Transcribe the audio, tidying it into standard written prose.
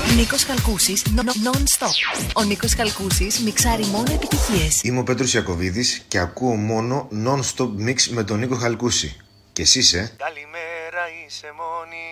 Νίκος Χαλκούσης, non-stop. Ο Νίκος Χαλκούσης μιξάρει μόνο επιτυχίες. Είμαι ο Πέτρος Ιακωβίδης και ακούω μόνο non-stop mix με τον Νίκο Χαλκούση. Και εσύ είσαι? Καλημέρα, είσαι μόνη.